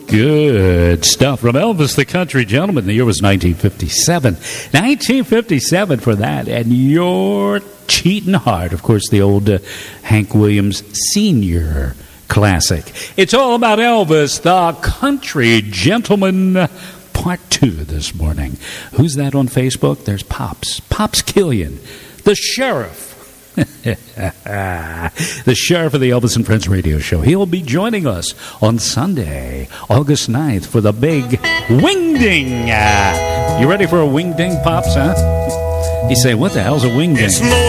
Good stuff from Elvis the Country Gentleman. The year was 1957. 1957 for that. And Your Cheatin' Heart. Of course, the old Hank Williams Sr. classic. It's all about Elvis the Country Gentleman. Part 2 this morning. Who's that on Facebook? There's Pops. Pops Killian. The Sheriff. The Sheriff of the Elvis and Friends radio show. He'll be joining us on Sunday, August 9th for the big Wingding. You ready for a Wingding, Pops, huh? You say, what the hell's a Wingding?